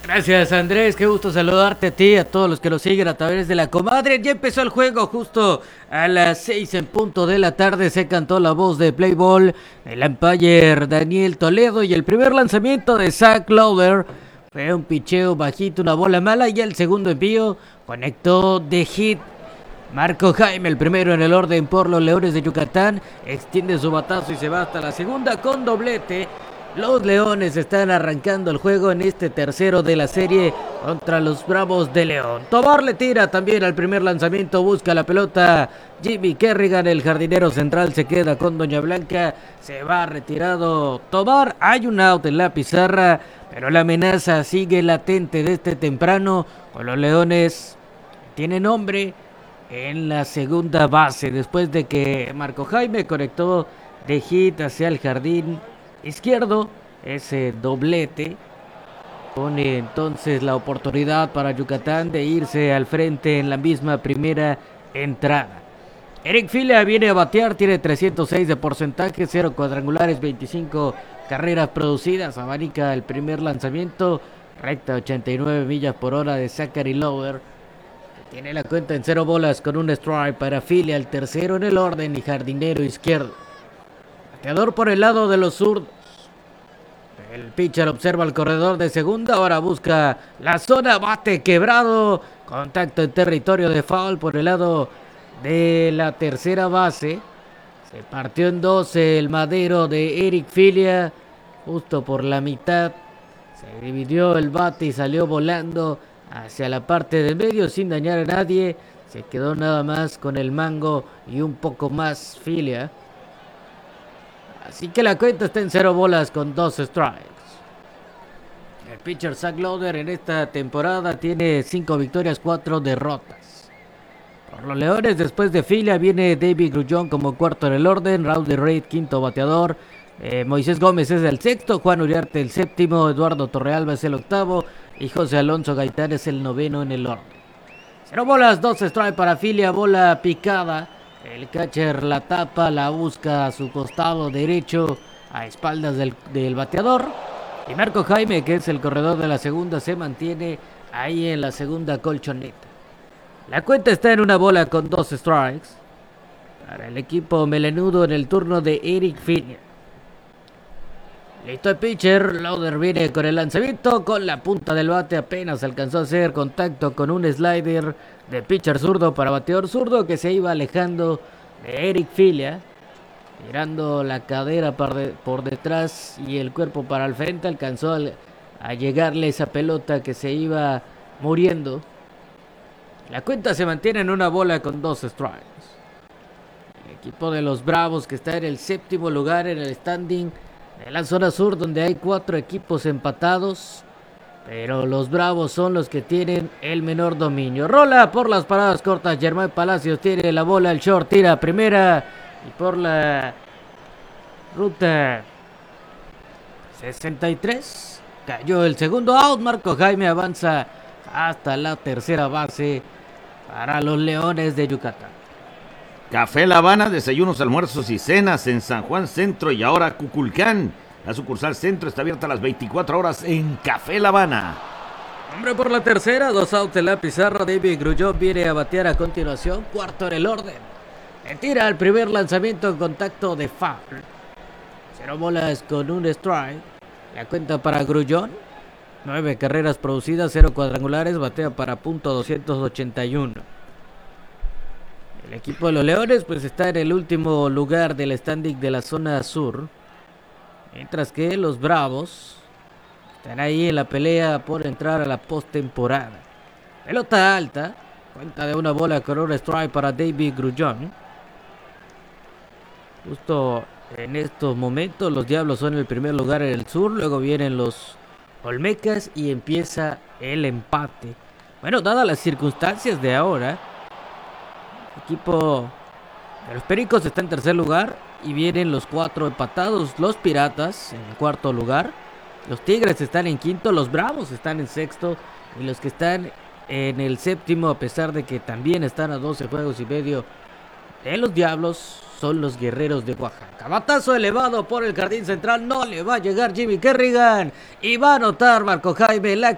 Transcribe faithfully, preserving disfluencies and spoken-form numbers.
Gracias, Andrés, qué gusto saludarte a ti, a todos los que nos siguen a través de la comadre. Ya empezó el juego justo a las seis en punto de la tarde. Se cantó la voz de Playball, el umpire Daniel Toledo, y el primer lanzamiento de Zach Lowder fue un picheo bajito, una bola mala, y el segundo envío conectó de hit. Marco Jaime, el primero en el orden por los Leones de Yucatán, extiende su batazo y se va hasta la segunda con doblete. Los Leones están arrancando el juego en este tercero de la serie contra los Bravos de León. Tobar le tira también al primer lanzamiento, busca la pelota Jimmy Kerrigan, el jardinero central se queda con Doña Blanca, se va retirado Tobar. Hay un out en la pizarra, pero la amenaza sigue latente desde temprano, con los Leones tienen hombre en la segunda base, después de que Marco Jaime conectó de hit hacia el jardín izquierdo. Ese doblete pone entonces la oportunidad para Yucatán de irse al frente en la misma primera entrada. Eric Filia viene a batear, tiene trescientos seis de porcentaje, cero cuadrangulares, veinticinco carreras producidas. Abanica el primer lanzamiento, recta ochenta y nueve millas por hora de Zachary Lowder. Tiene la cuenta en cero bolas con un strike para Filia, el tercero en el orden y jardinero izquierdo. Bateador por el lado de los zurdos. El pitcher observa el corredor de segunda, ahora busca la zona, bate quebrado, contacto en territorio de foul por el lado de la tercera base. Se partió en dos el madero de Eric Filia, justo por la mitad. Se dividió el bate y salió volando hacia la parte del medio sin dañar a nadie. Se quedó nada más con el mango y un poco más Filia. Así que la cuenta está en cero bolas con dos strikes. El pitcher Zach Lowder en esta temporada tiene cinco victorias, cuatro derrotas. Por los Leones, después de Filia, viene David Grullón como cuarto en el orden, Raúl de Reid quinto bateador, eh, Moisés Gómez es el sexto, Juan Uriarte el séptimo, Eduardo Torrealba es el octavo y José Alonso Gaitán es el noveno en el orden. Cero bolas, dos strikes para Filia, bola picada. El catcher la tapa, la busca a su costado derecho, a espaldas del, del bateador. Y Marco Jaime, que es el corredor de la segunda, se mantiene ahí en la segunda colchoneta. La cuenta está en una bola con dos strikes para el equipo melenudo en el turno de Eric Filia. Listo el pitcher, Lowder viene con el lanzamiento, con la punta del bate apenas alcanzó a hacer contacto con un slider de pitcher zurdo para bateador zurdo que se iba alejando de Eric Filia, tirando la cadera por, de, por detrás y el cuerpo para el frente, alcanzó a, a llegarle esa pelota que se iba muriendo. La cuenta se mantiene en una bola con dos strikes. El equipo de los Bravos, que está en el séptimo lugar en el standing de la zona sur, donde hay cuatro equipos empatados, pero los Bravos son los que tienen el menor dominio. Rola por las paradas cortas, Germán Palacios tiene la bola, el short tira primera, y por la ruta sesenta y tres cayó el segundo out. Marco Jaime avanza hasta la tercera base para los Leones de Yucatán. Café La Habana, desayunos, almuerzos y cenas en San Juan Centro y ahora Cuculcán. La sucursal Centro está abierta a las veinticuatro horas en Café La Habana. Hombre por la tercera, dos outs en la pizarra. David Grullón viene a batear a continuación, cuarto en el orden. Le tira el primer lanzamiento en contacto de foul. Cero bolas con un strike. La cuenta para Grullón. Nueve carreras producidas, cero cuadrangulares, batea para punto doscientos ochenta y uno. El equipo de los Leones pues está en el último lugar del standing de la zona sur, mientras que los Bravos están ahí en la pelea por entrar a la postemporada. Pelota alta, cuenta de una bola con un strike para David Grullón. Justo en estos momentos los Diablos son el primer lugar en el sur, luego vienen los Olmecas y empieza el empate. Bueno, dadas las circunstancias de ahora, el equipo de los Pericos está en tercer lugar y vienen los cuatro empatados. Los Piratas en el cuarto lugar, los Tigres están en quinto, los Bravos están en sexto y los que están en el séptimo, a pesar de que también están a doce juegos y medio de los Diablos, son los Guerreros de Oaxaca. Batazo elevado por el jardín central, no le va a llegar Jimmy Kerrigan y va a anotar Marco Jaime. La